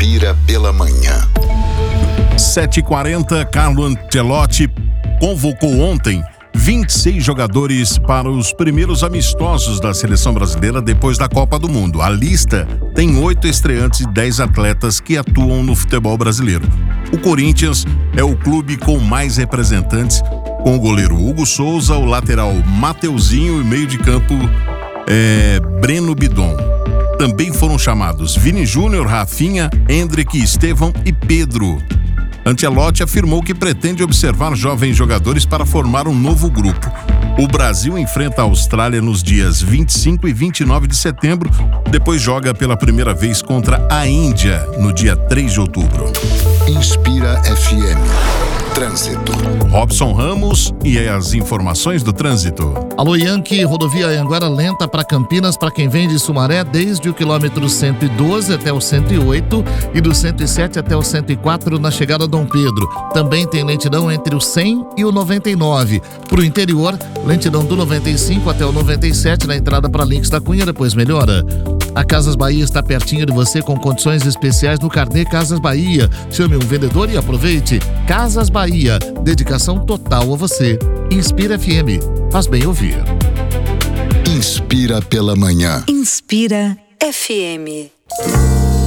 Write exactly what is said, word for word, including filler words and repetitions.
Inspira pela manhã. sete e quarenta, Carlo Ancelotti convocou ontem vinte e seis jogadores para os primeiros amistosos da seleção brasileira depois da Copa do Mundo. A lista tem oito estreantes e dez atletas que atuam no futebol brasileiro. O Corinthians é o clube com mais representantes, com o goleiro Hugo Souza, o lateral Mateuzinho e meio de campo é, Breno Bidon. Também foram chamados Vini Júnior, Rafinha, Hendrick, Estevão e Pedro. Ancelotti afirmou que pretende observar jovens jogadores para formar um novo grupo. O Brasil enfrenta a Austrália nos dias vinte e cinco e vinte e nove de setembro, depois joga pela primeira vez contra a Índia no dia três de outubro. Inspira F M. Trânsito. Robson Ramos e as informações do trânsito. Alô Yankee, rodovia Anhanguera lenta para Campinas para quem vem de Sumaré desde o quilômetro cento e doze até o cento e oito e do cento e sete até o cento e quatro na chegada a Dom Pedro. Também tem lentidão entre o cem e o noventa e nove. Para o interior, lentidão do noventa e cinco até o noventa e sete na entrada para Links da Cunha, depois melhora. A Casas Bahia está pertinho de você com condições especiais no carnê Casas Bahia. Chame um vendedor e aproveite. Casas Bahia, dedicação total a você. Inspira F M, faz bem ouvir. Inspira pela manhã. Inspira F M.